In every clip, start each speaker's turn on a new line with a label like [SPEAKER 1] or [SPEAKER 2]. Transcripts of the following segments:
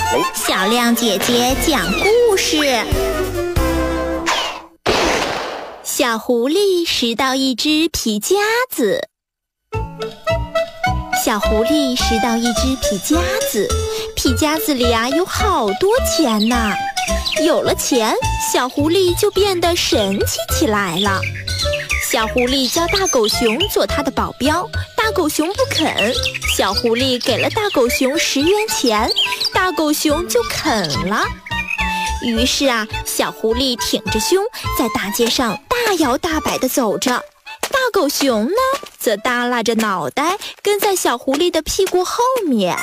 [SPEAKER 1] 小亮姐姐讲故事。小狐狸拾到一只皮夹子。小狐狸拾到一只皮夹子，皮夹子里有好多钱呢。有了钱，小狐狸就变得神气起来了。小狐狸叫大狗熊做它的保镖，大狗熊不肯。小狐狸给了大狗熊10元钱，大狗熊就肯了。于是小狐狸挺着胸在大街上大摇大摆地走着，大狗熊呢则耷拉着脑袋跟在小狐狸的屁股后面。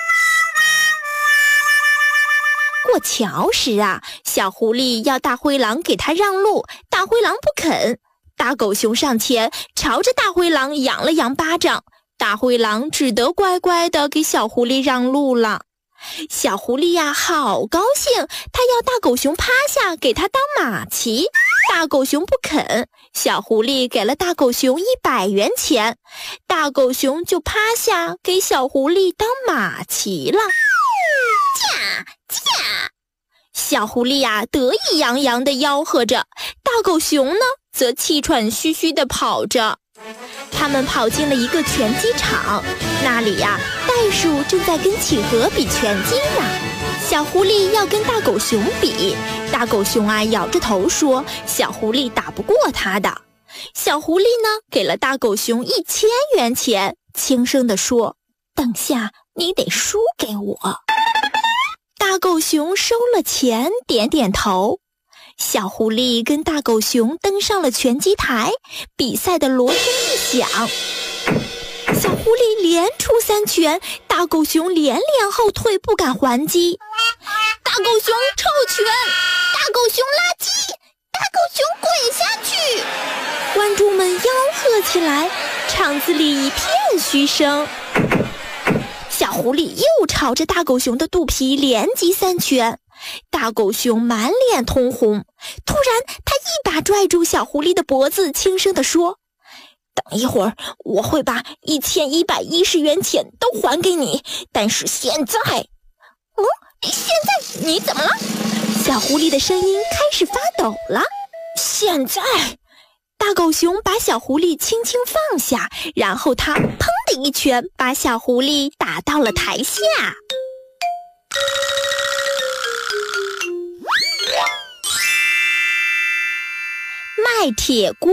[SPEAKER 1] 过桥时小狐狸要大灰狼给它让路，大灰狼不肯。大狗熊上前朝着大灰狼扬了扬巴掌，大灰狼只得乖乖地给小狐狸让路了。小狐狸好高兴，他要大狗熊趴下给他当马骑，大狗熊不肯。小狐狸给了大狗熊100元钱，大狗熊就趴下给小狐狸当马骑了。驾驾！小狐狸得意洋洋地吆喝着，大狗熊呢则气喘吁吁地跑着。他们跑进了一个拳击场，那里袋鼠正在跟企鹅比拳击呢。小狐狸要跟大狗熊比，大狗熊摇着头说小狐狸打不过他的。小狐狸呢给了大狗熊1000元钱，轻声地说，等下你得输给我。大狗熊收了钱，点点头。小狐狸跟大狗熊登上了拳击台，比赛的锣声一响，小狐狸连出3拳，大狗熊连连后退，不敢还击。大狗熊臭拳，大狗熊垃圾，大狗熊滚下去！观众们吆喝起来，场子里一片嘘声。小狐狸又朝着大狗熊的肚皮连击3拳，大狗熊满脸通红。突然他一把拽住小狐狸的脖子，轻声地说，等一会儿我会把1110元钱都还给你，但是现在现在你怎么了？小狐狸的声音开始发抖了。现在大狗熊把小狐狸轻轻放下，然后他砰的一拳把小狐狸打到了台下。卖铁锅。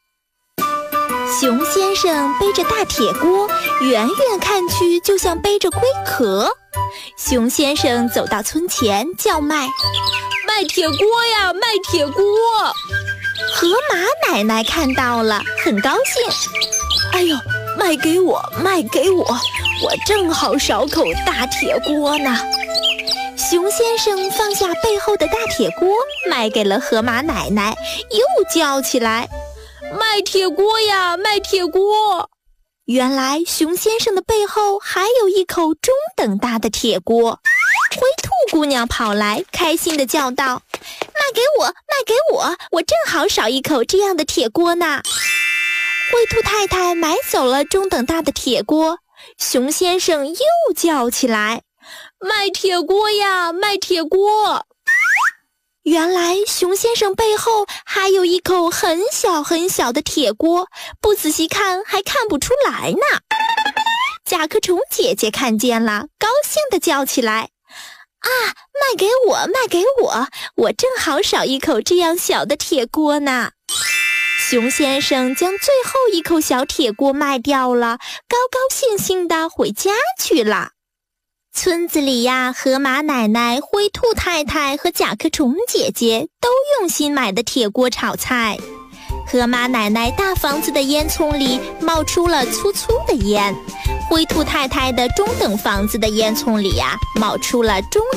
[SPEAKER 1] 熊先生背着大铁锅，远远看去就像背着龟壳。熊先生走到村前叫卖铁锅呀，卖铁锅！河马奶奶看到了，很高兴。哎呦，卖给我，卖给我，我正好少口大铁锅呢。熊先生放下背后的大铁锅，卖给了河马奶奶，又叫起来，卖铁锅呀，卖铁锅！原来熊先生的背后还有一口中等大的铁锅。灰兔姑娘跑来，开心地叫道，卖给我，卖给我，我正好少一口这样的铁锅呢。灰兔太太买走了中等大的铁锅，熊先生又叫起来，卖铁锅呀，卖铁锅！原来熊先生背后还有一口很小很小的铁锅，不仔细看还看不出来呢。甲壳虫姐姐看见了，高兴地叫起来，卖给我，卖给我，我正好少一口这样小的铁锅呢。熊先生将最后一口小铁锅卖掉了，高高兴兴地回家去了。村子里河马奶奶、灰兔太太和甲壳虫姐姐都用心买的铁锅炒菜。河马奶奶大房子的烟囱里冒出了粗粗的烟，灰兔太太的中等房子的烟囱里冒出了中